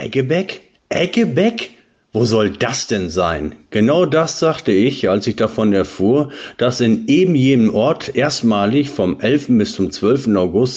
Eggebek? Eggebek? Wo soll das denn sein? Genau das sagte ich, als ich davon erfuhr, dass in eben jenem Ort erstmalig vom 11. bis zum 12. August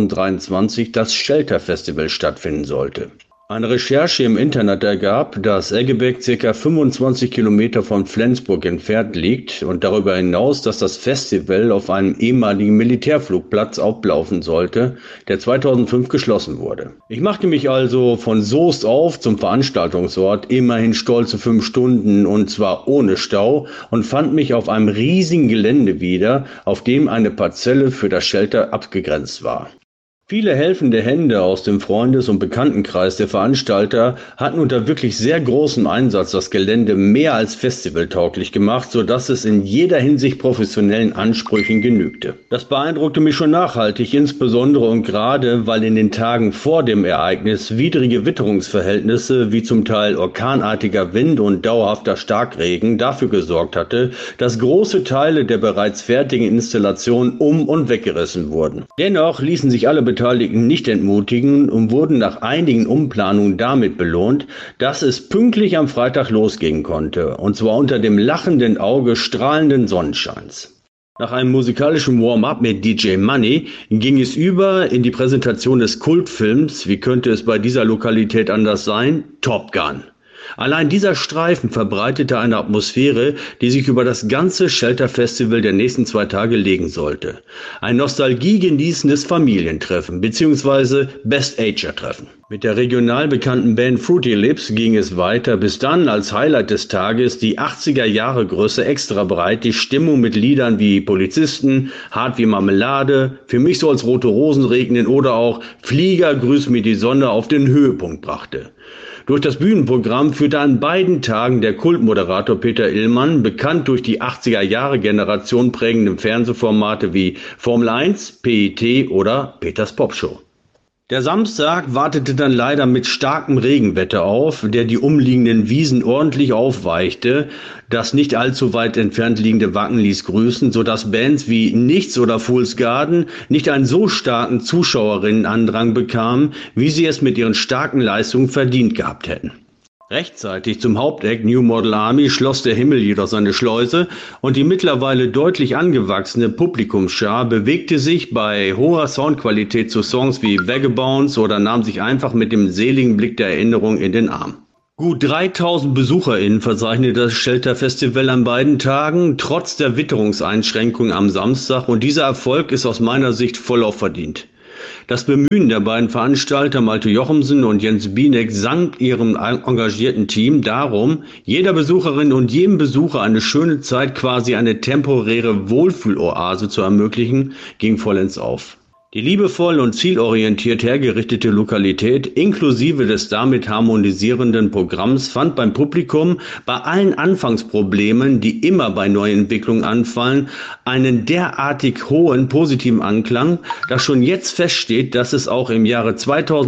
2023 das Shelter Festival stattfinden sollte. Eine Recherche im Internet ergab, dass Eggebek ca. 25 Kilometer von Flensburg entfernt liegt und darüber hinaus, dass das Festival auf einem ehemaligen Militärflugplatz ablaufen sollte, der 2005 geschlossen wurde. Ich machte mich also von Soest auf zum Veranstaltungsort, immerhin stolze 5 Stunden und zwar ohne Stau, und fand mich auf einem riesigen Gelände wieder, auf dem eine Parzelle für das Shelter abgegrenzt war. Viele helfende Hände aus dem Freundes- und Bekanntenkreis der Veranstalter hatten unter wirklich sehr großem Einsatz das Gelände mehr als festivaltauglich gemacht, sodass es in jeder Hinsicht professionellen Ansprüchen genügte. Das beeindruckte mich schon nachhaltig, insbesondere und gerade, weil in den Tagen vor dem Ereignis widrige Witterungsverhältnisse wie zum Teil orkanartiger Wind und dauerhafter Starkregen dafür gesorgt hatte, dass große Teile der bereits fertigen Installation und weggerissen wurden. Dennoch ließen sich alle Beteiligten nicht entmutigen und wurden nach einigen Umplanungen damit belohnt, dass es pünktlich am Freitag losgehen konnte, und zwar unter dem lachenden Auge strahlenden Sonnenscheins. Nach einem musikalischen Warm-up mit DJ Money ging es über in die Präsentation des Kultfilms, wie könnte es bei dieser Lokalität anders sein, Top Gun. Allein dieser Streifen verbreitete eine Atmosphäre, die sich über das ganze Shelter Festival der nächsten 2 Tage legen sollte. Ein nostalgiegenießendes Familientreffen bzw. Best-Ager-Treffen. Mit der regional bekannten Band Fruity Lips ging es weiter, bis dann als Highlight des Tages die 80er-Jahre-Größe extra breit die Stimmung mit Liedern wie Polizisten, Hart wie Marmelade, Für mich soll's rote Rosen regnen oder auch Flieger, grüß mir die Sonne auf den Höhepunkt brachte. Durch das Bühnenprogramm führte an beiden Tagen der Kultmoderator Peter Illmann, bekannt durch die 80er-Jahre-Generation prägende Fernsehformate wie Formel 1, PET oder Peters Popshow. Der Samstag wartete dann leider mit starkem Regenwetter auf, der die umliegenden Wiesen ordentlich aufweichte. Das nicht allzu weit entfernt liegende Wacken ließ grüßen, sodass Bands wie Nichts oder Fool's Garden nicht einen so starken Zuschauerinnenandrang bekamen, wie sie es mit ihren starken Leistungen verdient gehabt hätten. Rechtzeitig zum Haupteck New Model Army schloss der Himmel jedoch seine Schleuse und die mittlerweile deutlich angewachsene Publikumsschar bewegte sich bei hoher Soundqualität zu Songs wie Vagabonds oder nahm sich einfach mit dem seligen Blick der Erinnerung in den Arm. Gut 3000 BesucherInnen verzeichnete das Shelter Festival an beiden Tagen, trotz der Witterungseinschränkungen am Samstag, und dieser Erfolg ist aus meiner Sicht vollauf verdient. Das Bemühen der beiden Veranstalter Malte Jochumsen und Jens Bienek samt ihrem engagierten Team darum, jeder Besucherin und jedem Besucher eine schöne Zeit, quasi eine temporäre Wohlfühloase zu ermöglichen, ging vollends auf. Die liebevoll und zielorientiert hergerichtete Lokalität inklusive des damit harmonisierenden Programms fand beim Publikum bei allen Anfangsproblemen, die immer bei Neuentwicklungen anfallen, einen derartig hohen positiven Anklang, dass schon jetzt feststeht, dass es auch im Jahre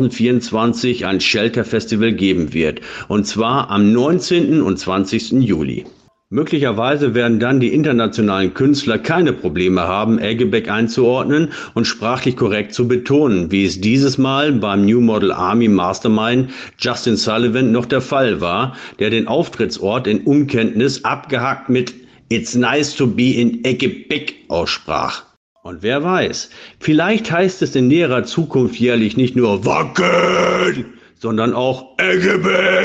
2024 ein Shelter Festival geben wird, und zwar am 19. und 20. Juli. Möglicherweise werden dann die internationalen Künstler keine Probleme haben, Eggebek einzuordnen und sprachlich korrekt zu betonen, wie es dieses Mal beim New Model Army Mastermind Justin Sullivan noch der Fall war, der den Auftrittsort in Unkenntnis abgehackt mit "It's nice to be in Eggebek" aussprach. Und wer weiß, vielleicht heißt es in näherer Zukunft jährlich nicht nur Wacken, sondern auch Eggebek.